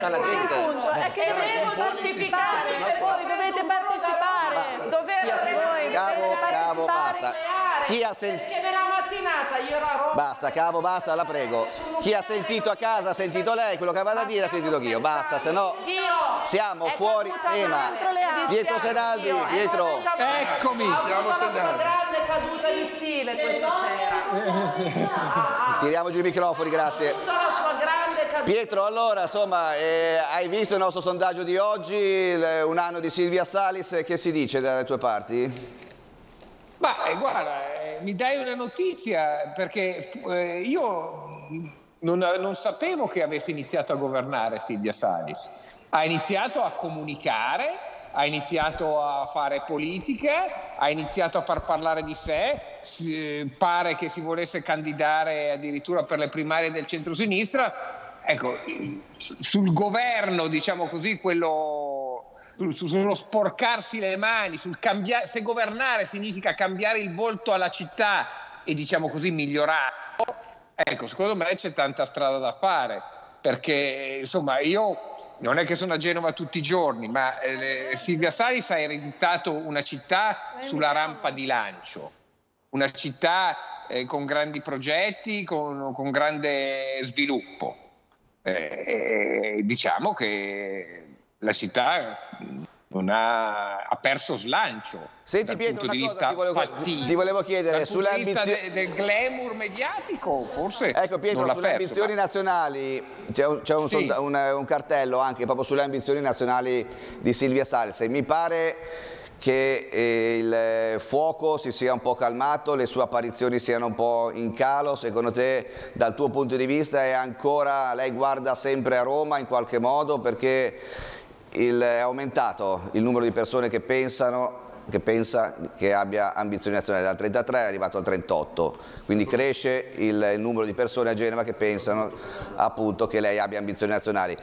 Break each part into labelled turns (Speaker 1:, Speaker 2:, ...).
Speaker 1: La gente.
Speaker 2: Il punto è che devo giustificare, voi dovete partecipare,
Speaker 1: Cavo, basta. Chi ha sentito?
Speaker 2: Perché nella mattinata io ero a Roma.
Speaker 1: Basta, Cavo, basta, la prego. Chi ha sentito a casa ha sentito lei, quello che aveva da dire ha sentito anch'io. Basta, se no siamo fuori tema. Pietro Senaldi, Pietro.
Speaker 3: Eccomi.
Speaker 2: Ha avuto la sua grande caduta di stile questa sera.
Speaker 1: Tiriamo giù i microfoni, grazie.
Speaker 2: Ha avuto la sua grande caduta.
Speaker 1: Pietro, allora, insomma, hai visto il nostro sondaggio di oggi, un anno di Silvia Salis, che si dice dalle tue parti?
Speaker 3: Ma guarda, mi dai una notizia, perché io non sapevo che avesse iniziato a governare Silvia Salis. Ha iniziato a comunicare, ha iniziato a fare politica, ha iniziato a far parlare di sé, pare che si volesse candidare addirittura per le primarie del centrosinistra. Ecco, sul governo, diciamo così, sullo sporcarsi le mani, se governare significa cambiare il volto alla città e, diciamo così, migliorarlo, ecco, secondo me c'è tanta strada da fare, perché insomma io non è che sono a Genova tutti i giorni, ma Silvia Salis ha ereditato una città sulla rampa di lancio, una città con grandi progetti, con grande sviluppo. Diciamo che la città ha perso slancio.
Speaker 1: Senti
Speaker 3: dal
Speaker 1: Pietro,
Speaker 3: punto di
Speaker 1: una
Speaker 3: vista
Speaker 1: cosa ti volevo chiedere
Speaker 3: dal punto di vista del glamour mediatico, forse.
Speaker 1: Ecco Pietro,
Speaker 3: non l'ha
Speaker 1: sulle
Speaker 3: perso,
Speaker 1: ambizioni nazionali c'è un cartello anche proprio sulle ambizioni nazionali di Silvia Salis. Mi pare che il fuoco si sia un po' calmato, le sue apparizioni siano un po' in calo. Secondo te, dal tuo punto di vista, lei guarda sempre a Roma in qualche modo, perché è aumentato il numero di persone che pensa che abbia ambizioni nazionali, dal 33 è arrivato al 38, quindi cresce il numero di persone a Genova che pensano appunto che lei abbia ambizioni nazionali.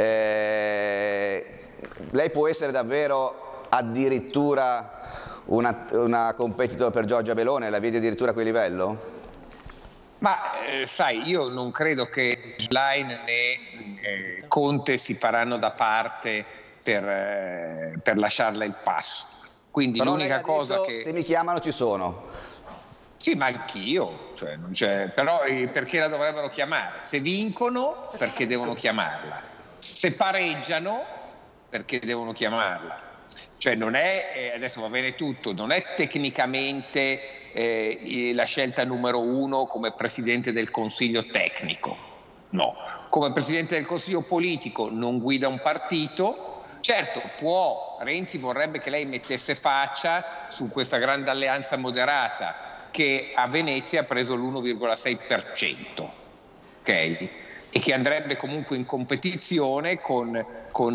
Speaker 1: Lei può essere davvero addirittura una competitor per Giorgia Meloni? La vedi addirittura a quel livello?
Speaker 3: Ma sai, io non credo che Schlein né Conte si faranno da parte per lasciarle il passo. Quindi
Speaker 1: però
Speaker 3: l'unica
Speaker 1: lei ha
Speaker 3: cosa
Speaker 1: detto,
Speaker 3: che...
Speaker 1: se mi chiamano ci sono.
Speaker 3: Sì, ma anch'io, cioè, non c'è... però perché la dovrebbero chiamare? Se vincono, perché devono chiamarla? Se pareggiano, perché devono chiamarla? Cioè non è, adesso va bene tutto, non è tecnicamente la scelta numero uno come Presidente del Consiglio tecnico, no. Come Presidente del Consiglio politico non guida un partito. Certo, Renzi vorrebbe che lei mettesse faccia su questa grande alleanza moderata che a Venezia ha preso l'1,6%, ok? E che andrebbe comunque in competizione con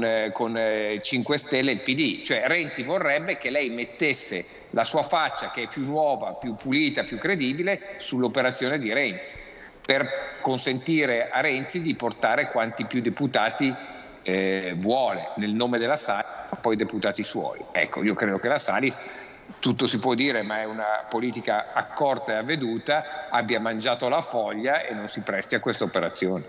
Speaker 3: 5 Stelle e il PD. Cioè Renzi vorrebbe che lei mettesse la sua faccia, che è più nuova, più pulita, più credibile, sull'operazione di Renzi, per consentire a Renzi di portare quanti più deputati vuole nel nome della Salis, poi deputati suoi. Ecco, io credo che la Salis, tutto si può dire, ma è una politica accorta e avveduta, abbia mangiato la foglia e non si presti a questa operazione.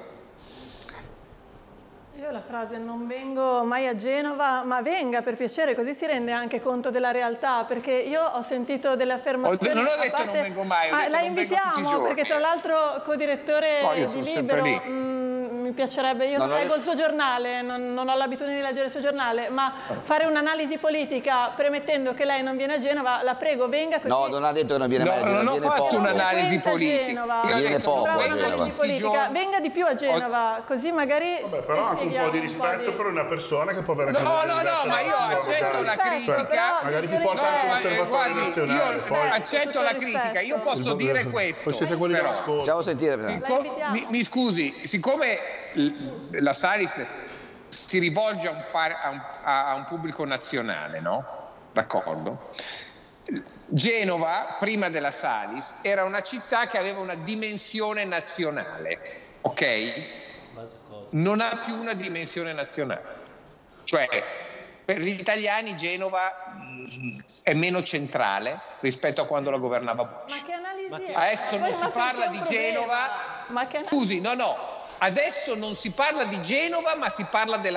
Speaker 2: Io la frase "non vengo mai a Genova", ma venga per piacere, così si rende anche conto della realtà, perché io ho sentito delle affermazioni.
Speaker 3: Non ho detto non vengo mai, ho detto
Speaker 2: la
Speaker 3: non vengo tutti i
Speaker 2: invitiamo
Speaker 3: giorni.
Speaker 2: perché tra l'altro co-direttore di Libero. Mi piacerebbe, io non leggo il suo giornale, non ho l'abitudine di leggere il suo giornale, ma fare un'analisi politica premettendo che lei non viene a Genova, la prego venga così.
Speaker 1: No, non ha detto che non viene mai a Genova,
Speaker 3: non ho fatto un'analisi politica.
Speaker 1: Viene poco a Genova.
Speaker 2: Venga di più a Genova, così magari.
Speaker 4: Vabbè, però anche un po' di rispetto per una persona che può avere anche
Speaker 3: ma io accetto la critica.
Speaker 4: Magari ti porta al conservatorio nazionale.
Speaker 3: Io accetto la critica, io posso dire questo.
Speaker 4: Poi siete quelli
Speaker 3: però,
Speaker 4: dell'ascolto.
Speaker 1: Facciamo sentire.
Speaker 3: mi scusi, siccome la Salis si rivolge a un pubblico nazionale, no? D'accordo? Genova, prima della Salis, era una città che aveva una dimensione nazionale, ok? Non ha più una dimensione nazionale. Cioè, per gli italiani Genova è meno centrale rispetto a quando la governava Bush.
Speaker 2: Ma che analisi è?
Speaker 3: Adesso non si parla di Genova. Scusi, no. adesso non si parla di Genova, ma si parla della